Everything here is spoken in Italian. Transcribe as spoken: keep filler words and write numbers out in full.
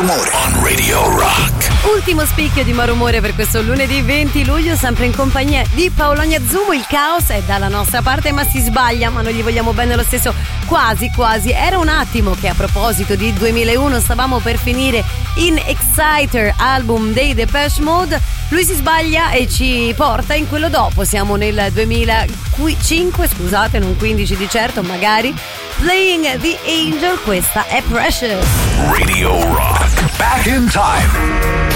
Malumore on Radio Rock. Ultimo spicchio di malumore per questo lunedì venti luglio, sempre in compagnia di Paolonia Zumo. Il caos è dalla nostra parte, ma si sbaglia, ma noi gli vogliamo bene lo stesso. Quasi quasi. Era un attimo che a proposito di duemilauno stavamo per finire in Exciter, album dei Depeche Mode. Lui si sbaglia e ci porta in quello dopo. Siamo nel duemilacinque, scusate, non quindici di certo, magari. Playing the Angel, questa è Precious. Radio Rock, back in time.